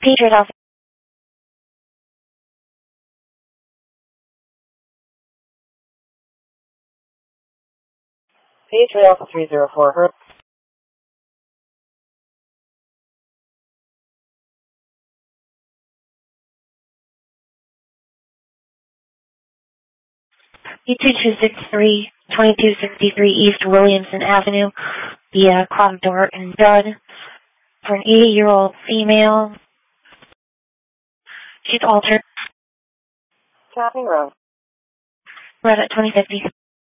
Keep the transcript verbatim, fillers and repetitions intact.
Patriot Office. Patriot Office three zero four, her. E two two six three, twenty-two sixty-three East Williamson Avenue, via clock door and Judd, for an eighty-year-old female. She's altered. Copy, Rose. Red at twenty fifty.